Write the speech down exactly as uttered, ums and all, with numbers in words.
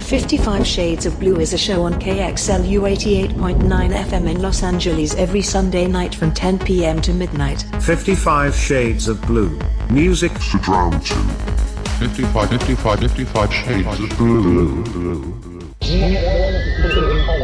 fifty-five Shades of Blue is a show on K X L U eighty-eight point nine F M in Los Angeles every Sunday night from ten p.m. to midnight. fifty-five Shades of Blue. Music to drown to. fifty-five, fifty-five, fifty-five Shades of Blue.